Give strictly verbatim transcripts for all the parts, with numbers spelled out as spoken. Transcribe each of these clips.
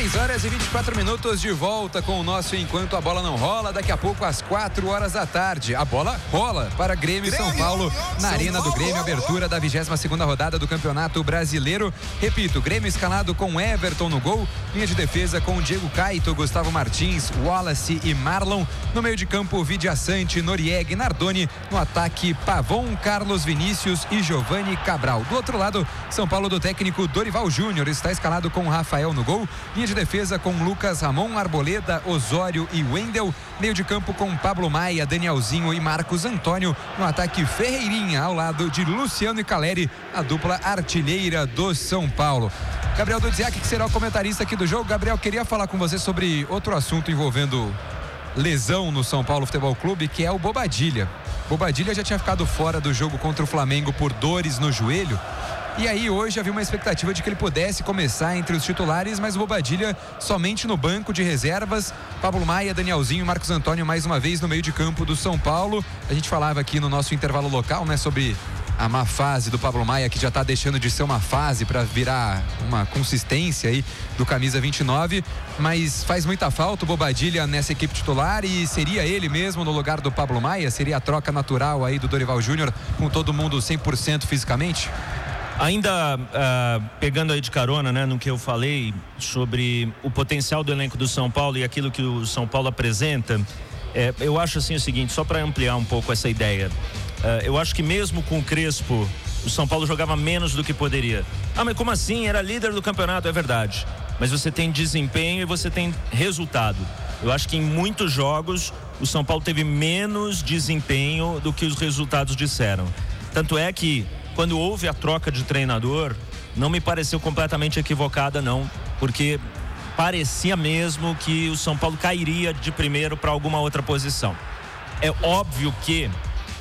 seis horas e vinte e quatro minutos de volta com o nosso Enquanto a Bola Não Rola. Daqui a pouco às quatro horas da tarde. A bola rola para Grêmio e São Paulo na Arena do Grêmio. Abertura da vigésima segunda rodada do Campeonato Brasileiro. Repito, Grêmio escalado com Everton no gol. Linha de defesa com Diego Caito, Gustavo Martins, Wallace e Marlon. No meio de campo, Vidia Sante, Noriega e Nardoni. No ataque, Pavon, Carlos Vinícius e Giovanni Cabral. Do outro lado, São Paulo do técnico Dorival Júnior está escalado com Rafael no gol. Linha de defesa com Lucas Ramon, Arboleda, Osório e Wendel. Meio de campo com Pablo Maia, Danielzinho e Marcos Antônio. No ataque, Ferreirinha ao lado de Luciano e Caleri, a dupla artilheira do São Paulo. Gabriel Dudziak, que será o comentarista aqui do jogo. Gabriel, queria falar com você sobre outro assunto envolvendo lesão no São Paulo Futebol Clube, que é o Bobadilla. Bobadilla já tinha ficado fora do jogo contra o Flamengo por dores no joelho. E aí hoje havia uma expectativa de que ele pudesse começar entre os titulares, mas o Bobadilla somente no banco de reservas. Pablo Maia, Danielzinho e Marcos Antônio mais uma vez no meio de campo do São Paulo. A gente falava aqui no nosso intervalo local, né, sobre a má fase do Pablo Maia, que já está deixando de ser uma fase para virar uma consistência aí do camisa vinte e nove, mas faz muita falta o Bobadilla nessa equipe titular. E seria ele mesmo no lugar do Pablo Maia? Seria a troca natural aí do Dorival Júnior com todo mundo cem por cento fisicamente? Ainda uh, pegando aí de carona, né, no que eu falei sobre o potencial do elenco do São Paulo e aquilo que o São Paulo apresenta, é, eu acho assim o seguinte, só para ampliar um pouco essa ideia, uh, eu acho que mesmo com o Crespo, o São Paulo jogava menos do que poderia. Ah, mas como assim? Era líder do campeonato, é verdade. Mas você tem desempenho e você tem resultado. Eu acho que em muitos jogos o São Paulo teve menos desempenho do que os resultados disseram. Tanto é que quando houve a troca de treinador, não me pareceu completamente equivocada, não, porque parecia mesmo que o São Paulo cairia de primeiro para alguma outra posição. É óbvio que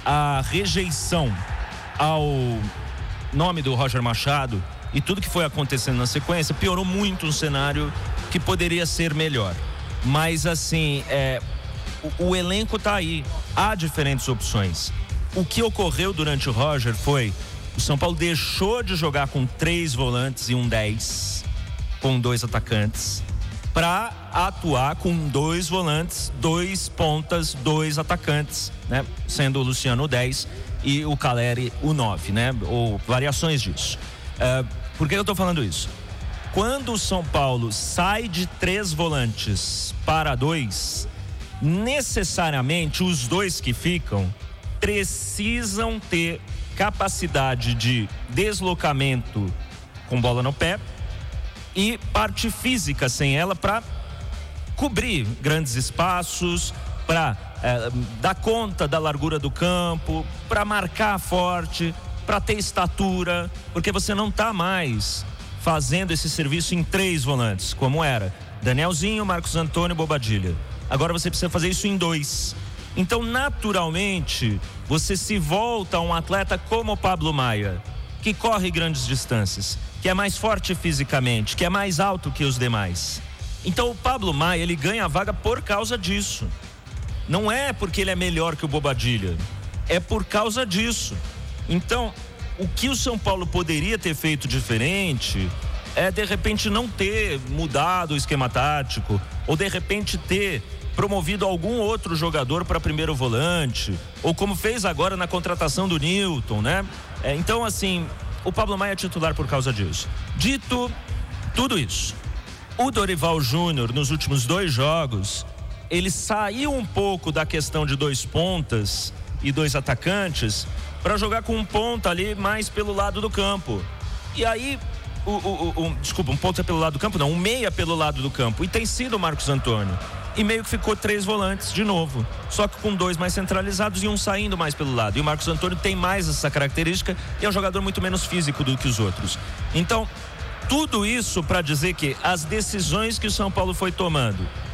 a rejeição ao nome do Roger Machado e tudo que foi acontecendo na sequência piorou muito um cenário que poderia ser melhor. Mas assim, é, o, o elenco está aí, há diferentes opções. O que ocorreu durante o Roger foi: o São Paulo deixou de jogar com três volantes e um dez, com dois atacantes, para atuar com dois volantes, dois pontas, dois atacantes, né? Sendo o Luciano o dez e o Caleri o nove, né? Ou variações disso. Uh, por que eu estou falando isso? Quando o São Paulo sai de três volantes para dois, necessariamente os dois que ficam precisam ter capacidade de deslocamento com bola no pé e parte física sem ela para cobrir grandes espaços, para é, dar conta da largura do campo, para marcar forte, para ter estatura, porque você não está mais fazendo esse serviço em três volantes, como era Danielzinho, Marcos Antônio e Bobadilla. Agora você precisa fazer isso em dois. Então, naturalmente, você se volta a um atleta como o Pablo Maia, que corre grandes distâncias, que é mais forte fisicamente, que é mais alto que os demais. Então, o Pablo Maia, ele ganha a vaga por causa disso. Não é porque ele é melhor que o Bobadilla, é por causa disso. Então, o que o São Paulo poderia ter feito diferente é, de repente, não ter mudado o esquema tático, ou de repente ter promovido algum outro jogador para primeiro volante, ou como fez agora na contratação do Newton, né? É, então, assim, o Pablo Maia é titular por causa disso. Dito tudo isso, o Dorival Júnior, nos últimos dois jogos, ele saiu um pouco da questão de dois pontas e dois atacantes para jogar com um ponta ali mais pelo lado do campo. E aí, o, o, o, desculpa, um ponta pelo lado do campo, não, um meia pelo lado do campo. E tem sido o Marcos Antônio. E meio que ficou três volantes de novo, só que com dois mais centralizados e um saindo mais pelo lado. E o Marcos Antônio tem mais essa característica e é um jogador muito menos físico do que os outros. Então, tudo isso para dizer que as decisões que o São Paulo foi tomando